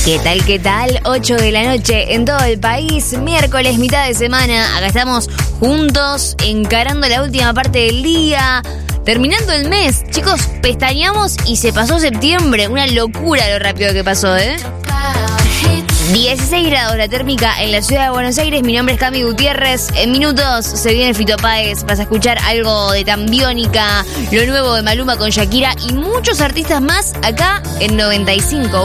¿Qué tal? ¿Qué tal? 8 de la noche en todo el país, miércoles, mitad de semana. Acá estamos juntos, encarando la última parte del día, terminando el mes. Chicos, pestañeamos y se pasó septiembre. Una locura lo rápido que pasó, ¿eh? 16 grados la térmica en la ciudad de Buenos Aires. Mi nombre es Cami Gutiérrez. En minutos se viene Fito Páez. Vas a escuchar algo de Tambiónica, lo nuevo de Maluma con Shakira y muchos artistas más acá en 95.